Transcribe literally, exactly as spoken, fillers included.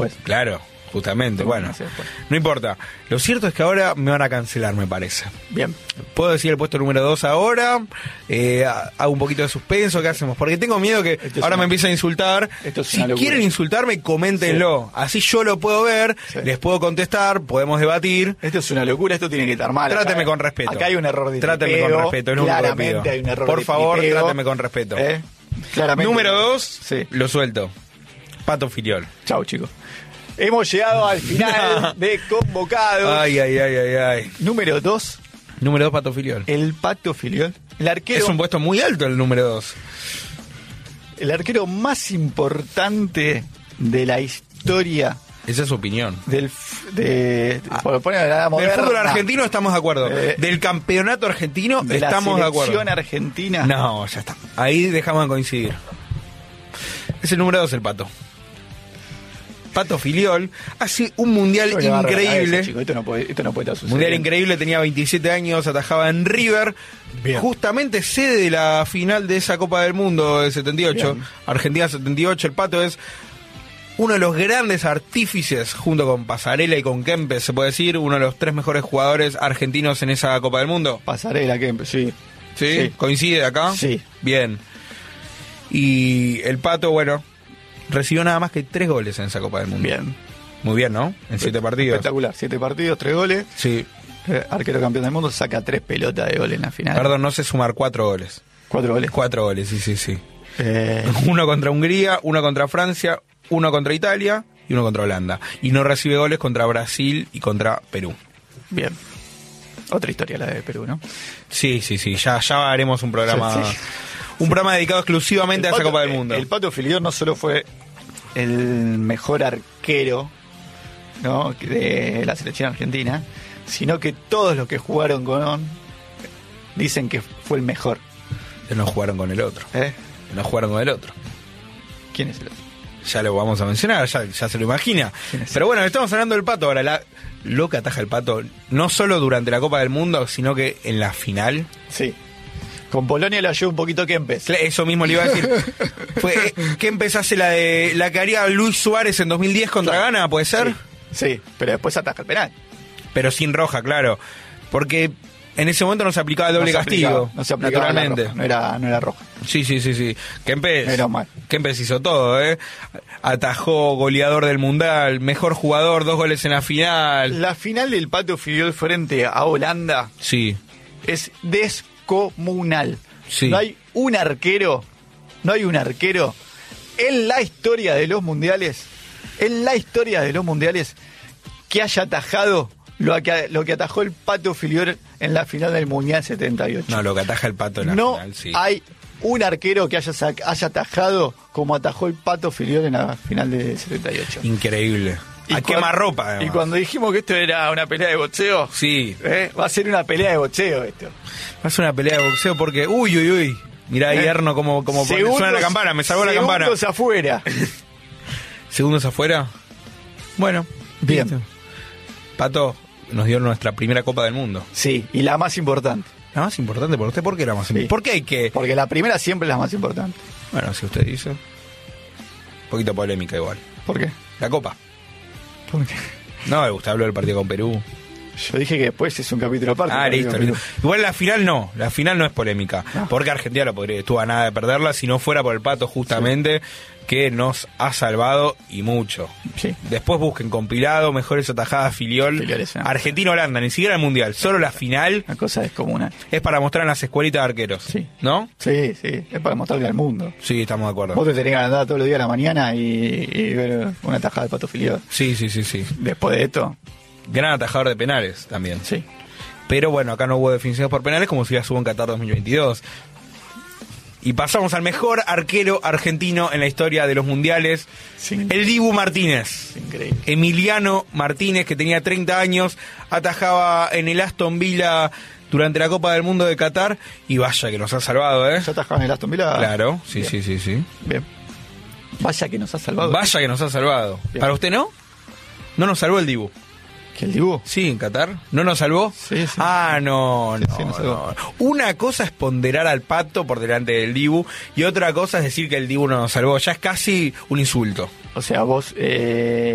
Pues. Claro, justamente, bueno, No sé, pues. no importa. Lo cierto es que ahora me van a cancelar, me parece. Bien. Puedo decir el puesto número dos ahora, eh, hago un poquito de suspenso, ¿qué hacemos? Porque tengo miedo que Esto es ahora una- me empiecen a insultar. Esto es Si una locura. quieren insultarme, coméntenlo. Así yo lo puedo ver, Sí. les puedo contestar, podemos debatir. Esto es una locura, esto tiene que estar mal. Tráteme Acá- con respeto. Acá hay un error de Tráteme tipeo, con respeto, es lo único que claramente pido. hay un error Por de favor, tipeo. tráteme con respeto. ¿Eh? Claramente. Número dos, Sí. lo suelto. Pato Filiol. Chau, chicos. Hemos llegado al final de Convocados. Ay, ay, ay, ay, ay. Número dos, Número dos, Pato Filiol. el Pato Filiol. El arquero, Es un puesto muy alto el número dos. el arquero más importante de la historia Esa es su opinión. del f- de, Ah. por poner la Del moderna, fútbol argentino estamos de acuerdo. Eh, Del campeonato argentino de la estamos de acuerdo. selección argentina. No, ya está. Ahí dejamos de coincidir. Es el número dos el Pato. Pato Filiol hace un mundial Yo le agarro la increíble. cabeza, chico, esto no puede, esto no puede estar sucediendo. Mundial increíble, tenía veintisiete años, atajaba en River. Bien. Justamente sede de la final de esa Copa del Mundo del setenta y ocho. Bien. Argentina setenta y ocho. El Pato es uno de los grandes artífices, junto con Pasarela y con Kempes, se puede decir, uno de los tres mejores jugadores argentinos en esa Copa del Mundo. Pasarela, que sí. ¿Sí? Sí. ¿Coincide acá? Sí. Bien. Y el Pato, bueno, recibió nada más que tres goles en esa Copa del Mundo. Bien. Muy bien, ¿no? En siete partidos. Espectacular. Siete partidos, tres goles. Sí. Eh, arquero campeón del mundo saca tres pelotas de gol en la final. Perdón, no sé sumar cuatro goles. Cuatro goles. Cuatro goles, sí, sí, sí. Eh, Uno contra Hungría, uno contra Francia, uno contra Italia y uno contra Holanda. Y no recibe goles contra Brasil y contra Perú. bien. Otra historia la de Perú, ¿no? Sí, sí, sí. Ya, ya haremos un programa. Sí, sí. Un programa dedicado exclusivamente a esa Pato- Copa del Mundo. El Pato Filiol no solo fue el mejor arquero, ¿no?, de la selección argentina, sino que todos los que jugaron con On dicen que fue el mejor. No jugaron con el otro. ¿Eh? No jugaron con el otro. ¿Quién es el otro? Ya lo vamos a mencionar, ya, ya se lo imagina. ¿Quién es? Pero bueno, estamos hablando del Pato ahora. La, lo que ataja el Pato, no solo durante la Copa del Mundo, sino que en la final. Sí. Con Polonia le ayudó un poquito Kempes. Eso mismo le iba a decir. Fue, eh, ¿qué empezase la de la que haría Luis Suárez en dos mil diez contra Claro. Ghana? ¿Puede ser? Sí, sí, pero después ataja el penal. Pero sin roja, claro. Porque en ese momento no se aplicaba el doble No se castigo. aplicaba, no se aplicaba la naturalmente. roja, no era, no era roja. Sí, sí, sí, sí. Kempes, Menos mal. Kempes hizo todo, ¿eh? Atajó, goleador del Mundial, mejor jugador, dos goles en la final. La final del Pato Filiol frente a Holanda Sí, es descomunal. Sí. No hay un arquero, no hay un arquero en la historia de los mundiales, en la historia de los mundiales, que haya atajado lo que, lo que atajó el Pato Filiol en la final del Mundial setenta y ocho. no, lo que ataja el Pato en la No final, sí. hay un arquero que haya, sac- haya atajado como atajó el Pato Filiol en la final del setenta y ocho. Increíble. Y A cuan- quemarropa, Y además. cuando dijimos que esto era una pelea de boxeo, Sí, ¿eh? Va a ser una pelea de boxeo esto. va a ser una pelea de boxeo porque... Uy, uy, uy. Mirá, ¿Eh? Hierno como, como pone- Segundos- suena la campana, me salvó la campana. Segundos afuera. Segundos afuera. Bueno, Bien. listo. Pato nos dio nuestra primera Copa del Mundo. Sí, y la más importante. La más importante por usted, ¿por qué la más importante? Sí. ¿Por qué hay que...? Porque la primera siempre es la más importante. Bueno, si usted dice... Un poquito polémica igual. ¿Por qué? La Copa. Porque No, usted habló del partido con Perú. yo dije que después es un capítulo aparte. Ah, pero listo, digo, listo. Igual la final no, la final no es polémica. No. Porque Argentina lo podría, estuvo a nada de perderla si no fuera por el Pato justamente, que nos ha salvado y mucho. Sí. Después busquen compilado, mejores atajadas Filiol. Filiol es una- Argentina-Holanda, ni siquiera el Mundial, solo la final Una cosa descomunal. es para mostrar en las escuelitas de arqueros. Sí. ¿No? Sí, sí, es para mostrarle al mundo. Sí, estamos de acuerdo. Vos te tenés que andar todos los días a la mañana y, y ver una tajada de Pato Filiol. Sí, sí, sí, sí. Después de esto, Gran atajador de penales también. sí. Pero bueno, acá no hubo definiciones por penales como si las hubo en Qatar dos mil veintidós. Y pasamos al mejor arquero argentino en la historia de los mundiales, Sí. el Dibu Martínez. Increíble. Emiliano Martínez, que tenía treinta años, atajaba en el Aston Villa durante la Copa del Mundo de Qatar. Y vaya que nos ha salvado, ¿eh? ¿Ya atajaba en el Aston Villa? Claro, sí, Bien. sí, sí, sí. Bien. Vaya que nos ha salvado. Vaya que nos ha salvado. Bien. ¿Para usted no? No nos salvó el Dibu. ¿Que el Dibu? Sí, en Qatar. ¿No nos salvó? Sí, sí. Ah, no, Sí, no, sí, nos salvó. no. Una cosa es ponderar al Pato por delante del Dibu y otra cosa es decir que el Dibu no nos salvó. Ya es casi un insulto. O sea, vos... Eh...